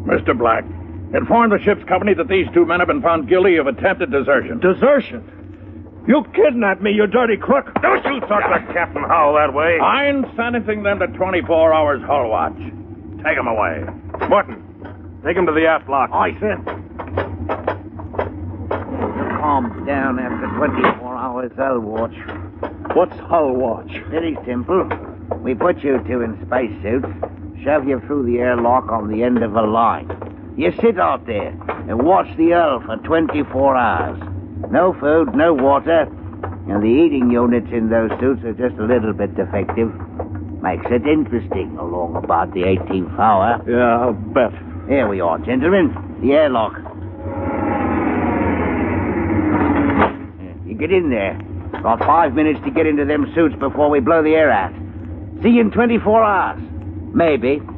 Mr. Black, inform the ship's company that these two men have been found guilty of attempted desertion. Desertion? You kidnapped me, you dirty crook. Don't you talk to Captain Howell that way. I'm sentencing them to 24 hours hull watch. Take them away. Morton, take him to the aft lock. Aye, sir. Calm down after 24 hours hull watch. What's hull watch? Very simple. We put you two in spacesuits, shove you through the airlock on the end of a line. You sit out there and watch the hull for 24 hours. No food, no water, and the eating units in those suits are just a little bit defective. Makes it interesting along about the 18th hour. Yeah, I'll bet. Here we are, gentlemen. The airlock. You get in there. Got 5 minutes to get into them suits before we blow the air out. See you in 24 hours. Maybe.